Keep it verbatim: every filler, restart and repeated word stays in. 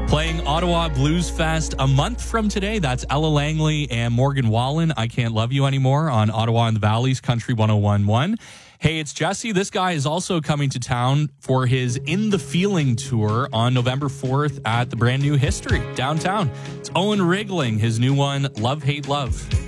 Playing Ottawa Blues Fest a month from today. That's Ella Langley and Morgan Wallen. I Can't Love You Anymore on Ottawa and the Valley's Country one oh one point one. Hey, it's Jesse. This guy is also coming to town for his In the Feeling tour on November fourth at the brand new History downtown. It's Owen Rigling, his new one, Love, Hate, Love.